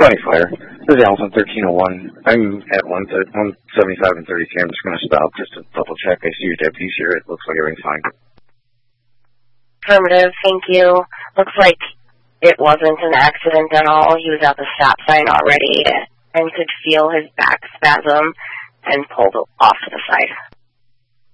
20 Fire. This is Allison 1301. I'm at 175 and 33. I'm just going to stop just to double check. I see your deputies here. It looks like everything's fine. Affirmative, thank you. Looks like it wasn't an accident at all. He was at the stop sign already and could feel his back spasm and pulled off to the side.